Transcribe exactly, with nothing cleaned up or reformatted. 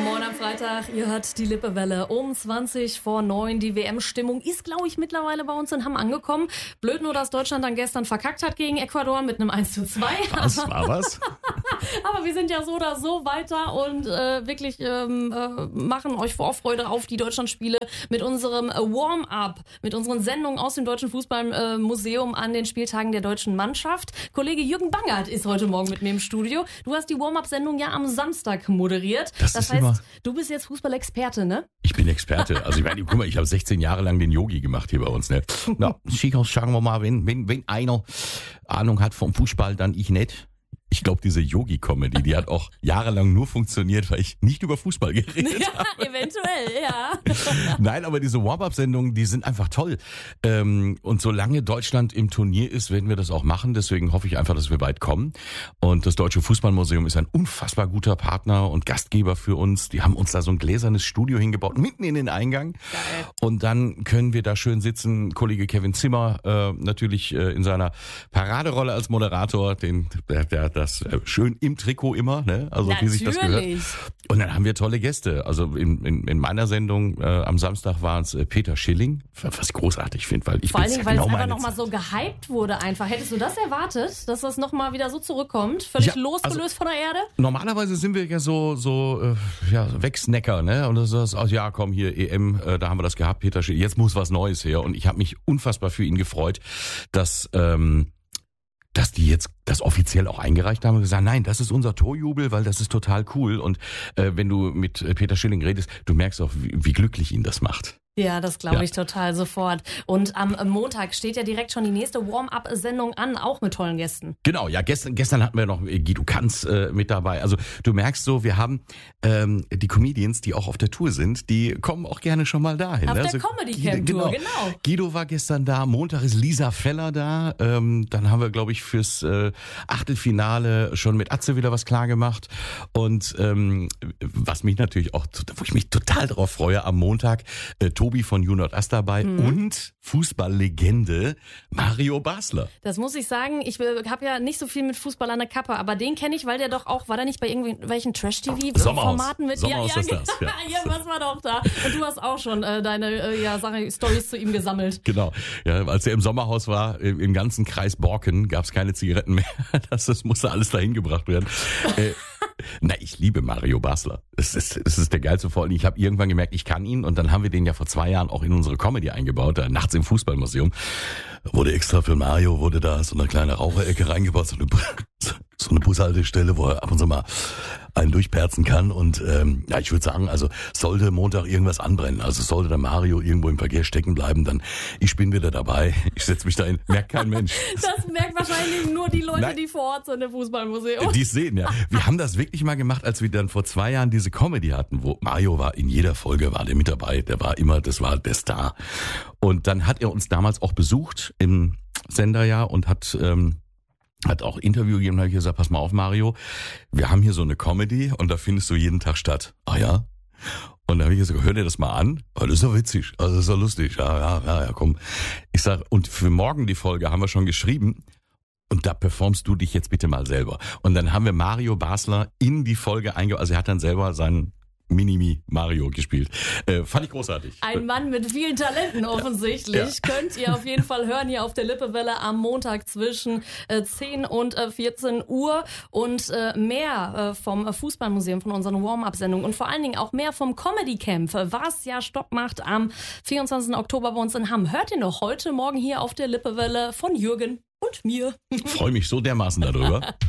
Moin am Freitag, ihr hört die Lippewelle um zwanzig vor neun. Die W M-Stimmung ist, glaube ich, mittlerweile bei uns in Hamm angekommen. Blöd nur, dass Deutschland dann gestern verkackt hat gegen Ecuador mit einem eins zu zwei. Das war was. Aber wir sind ja so oder so weiter und äh, wirklich ähm, äh, machen euch Vorfreude auf die Deutschlandspiele mit unserem äh, Warm-up, mit unseren Sendungen aus dem Deutschen Fußballmuseum äh, an den Spieltagen der deutschen Mannschaft. Kollege Jürgen Bangert ist heute Morgen mit mir im Studio. Du hast die Warm-up-Sendung ja am Samstag moderiert. Das, das ist heißt, immer du bist jetzt Fußballexperte, ne? Ich bin Experte. Also ich meine, guck mal, ich habe sechzehn Jahre lang den Yogi gemacht hier bei uns. Ne? Na, sicher, sagen wir mal, wenn, wenn, wenn einer Ahnung hat vom Fußball, dann ich nicht. Ich glaube, diese Yogi-Comedy, die hat auch jahrelang nur funktioniert, weil ich nicht über Fußball geredet ja, habe. Eventuell, ja. Nein, aber diese Warm-Up-Sendungen, die sind einfach toll. Ähm, und solange Deutschland im Turnier ist, werden wir das auch machen. Deswegen hoffe ich einfach, dass wir weit kommen. Und das Deutsche Fußballmuseum ist ein unfassbar guter Partner und Gastgeber für uns. Die haben uns da so ein gläsernes Studio hingebaut, mitten in den Eingang. Geil. Und dann können wir da schön sitzen. Kollege Kevin Zimmer, äh, natürlich äh, in seiner Paraderolle als Moderator, den, der, der das äh, schön im Trikot immer, ne? Also wie sich das gehört. Und dann haben wir tolle Gäste. Also in, in, in meiner Sendung äh, am Samstag war es äh, Peter Schilling, was ich großartig finde, weil ich Vor allen Dingen, weil genau es einfach nochmal so gehypt wurde einfach. Hättest du das erwartet, dass das nochmal wieder so zurückkommt? Völlig Ja, losgelöst also, von der Erde? Normalerweise sind wir ja so so äh, ja, Wegsnacker, ne? Und das ist, also, ja, komm, hier E M, äh, da haben wir das gehabt, Peter Schilling. Jetzt muss was Neues her. Und ich habe mich unfassbar für ihn gefreut, dass ähm, dass die jetzt das offiziell auch eingereicht haben und gesagt, nein, das ist unser Torjubel, weil das ist total cool. Und äh, wenn du mit Peter Schilling redest, du merkst auch, wie, wie glücklich ihn das macht. Ja, das glaube Ja. ich total sofort. Und am Montag steht ja direkt schon die nächste Warm-up-Sendung an, auch mit tollen Gästen. Genau, ja, gestern, gestern hatten wir noch Guido Kanz äh, mit dabei. Also du merkst so, wir haben ähm, die Comedians, die auch auf der Tour sind, die kommen auch gerne schon mal dahin. Auf ne? der Also, Comedy-Camp-Tour, Guido, genau. Guido war gestern da, Montag ist Lisa Feller da. Ähm, dann haben wir, glaube ich, fürs äh, Achtelfinale schon mit Atze wieder was klar gemacht. Und ähm, was mich natürlich auch, wo ich mich total drauf freue, am Montag, äh, Tobi von You Not Us dabei mhm. und Fußballlegende Mario Basler. Das muss ich sagen, ich habe ja nicht so viel mit Fußball an der Kappe, aber den kenne ich, weil der doch auch, war der nicht bei irgendwelchen Trash-T V-Formaten mit? Sommerhaus ja, ist ja, das, ja. ja, was war doch da? Und du hast auch schon äh, deine äh, ja, Sache, Storys zu ihm gesammelt. Genau, ja, als er im Sommerhaus war, im, im ganzen Kreis Borken, gab es keine Zigaretten mehr. Das, das musste alles dahin gebracht werden. äh, na, ich liebe Mario Basler. Es ist, es ist der geilste Vor allem. Ich habe irgendwann gemerkt, ich kann ihn und dann haben wir den ja vor zwei Jahren auch in unsere Comedy eingebaut, da nachts im Fußballmuseum. Wurde extra für Mario, wurde da so eine kleine Raucherecke reingebaut, so eine, so eine Bushaltestelle, wo er ab und zu mal einen durchperzen kann. Und ähm, ja, ich würde sagen, also sollte Montag irgendwas anbrennen, also sollte der Mario irgendwo im Verkehr stecken bleiben, dann ich bin wieder dabei, ich setze mich dahin, merkt kein Mensch. Das merkt wahrscheinlich nur die Leute, Nein. die vor Ort sind im Fußballmuseum. Die es sehen, ja. Wir haben das wirklich mal gemacht, als wir dann vor zwei Jahren diese Comedy hatten, wo Mario war, in jeder Folge war der mit dabei, der war immer, das war der Star. Und dann hat er uns damals auch besucht im Senderjahr und hat ähm, hat auch Interview gegeben, da habe ich gesagt, pass mal auf Mario, wir haben hier so eine Comedy und da findest du jeden Tag statt. Ah ja? Und da habe ich gesagt, hör dir das mal an, oh, das ist doch witzig, also das ist doch lustig, ja, ja, ja, ja, komm. Ich sag, und für morgen die Folge haben wir schon geschrieben, und da performst du dich jetzt bitte mal selber. Und dann haben wir Mario Basler in die Folge eingebaut, also er hat dann selber seinen Minimi Mario gespielt. Äh, fand ich großartig. Ein Mann mit vielen Talenten offensichtlich. Ja. Ja. Könnt ihr auf jeden Fall hören hier auf der Lippewelle am Montag zwischen äh, zehn und äh, vierzehn Uhr. Und äh, mehr äh, vom Fußballmuseum, von unseren Warm-Up-Sendungen und vor allen Dingen auch mehr vom Comedy Camp, was ja Stopp macht am vierundzwanzigsten Oktober bei uns in Hamm. Hört ihr noch heute Morgen hier auf der Lippewelle von Jürgen und mir. Ich freue mich so dermaßen darüber.